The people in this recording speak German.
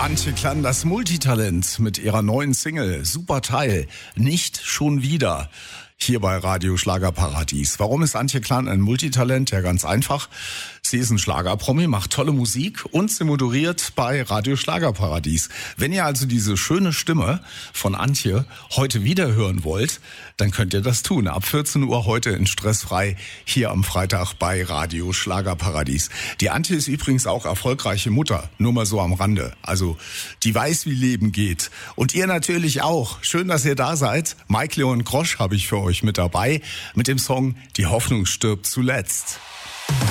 Antje Klann, das Multitalent mit ihrer neuen Single Super Teil, nicht schon wieder. Hier bei Radio Schlagerparadies. Warum ist Antje Klann ein Multitalent? Ja, ganz einfach. Sie ist ein Schlagerpromi, macht tolle Musik und sie moderiert bei Radio Schlagerparadies. Wenn ihr also diese schöne Stimme von Antje heute wieder hören wollt, dann könnt ihr das tun. Ab 14 Uhr heute in Stressfrei hier am Freitag bei Radio Schlagerparadies. Die Antje ist übrigens auch erfolgreiche Mutter, nur mal so am Rande. Also die weiß, wie Leben geht. Und ihr natürlich auch. Schön, dass ihr da seid. Mike Leon Grosch habe ich für euch mit dabei mit dem Song Die Hoffnung stirbt zuletzt.